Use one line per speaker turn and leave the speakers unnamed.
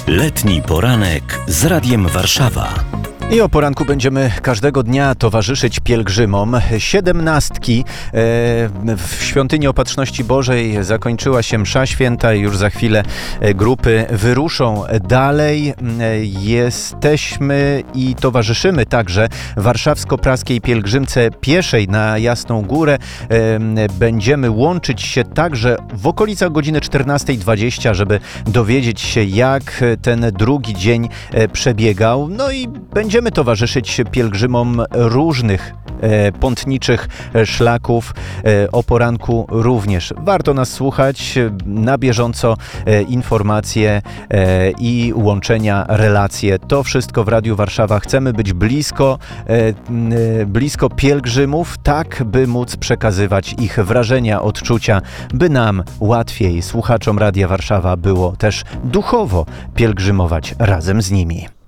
Letni poranek z Radiem Warszawa.
I o poranku będziemy każdego dnia towarzyszyć pielgrzymom. 17. W Świątyni Opatrzności Bożej zakończyła się msza święta i już za chwilę grupy wyruszą dalej. Jesteśmy i towarzyszymy także warszawsko-praskiej pielgrzymce pieszej na Jasną Górę. Będziemy łączyć się także w okolicach godziny 14:20, żeby dowiedzieć się, jak ten drugi dzień przebiegał. No i będziemy towarzyszyć pielgrzymom różnych pątniczych szlaków. O poranku również warto nas słuchać, na bieżąco informacje i łączenia, relacje. To wszystko w Radiu Warszawa. Chcemy być blisko pielgrzymów, tak by móc przekazywać ich wrażenia, odczucia, by nam łatwiej, słuchaczom Radia Warszawa, było też duchowo pielgrzymować razem z nimi.